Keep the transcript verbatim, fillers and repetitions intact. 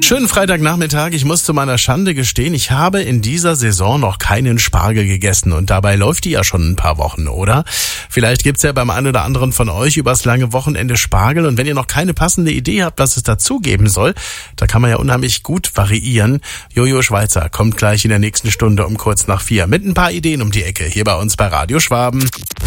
Schönen Freitagnachmittag. Ich muss zu meiner Schande gestehen, ich habe in dieser Saison noch keinen Spargel gegessen und dabei läuft die ja schon ein paar Wochen, oder? Vielleicht gibt's ja beim einen oder anderen von euch übers lange Wochenende Spargel und wenn ihr noch keine passende Idee habt, was es dazu geben soll, da kann man ja unheimlich gut variieren. Jojo Schweizer kommt gleich in der nächsten Stunde um kurz nach vier mit ein paar Ideen um die Ecke hier bei uns bei Radio Schwaben.